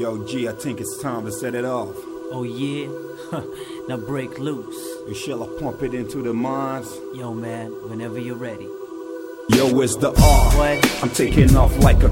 Yo, G, I think it's time to set it off. Oh yeah? Now break loose. And shall I pump it into the minds? Yo man, whenever you're ready. Yo, it's the R. What? I'm taking off like a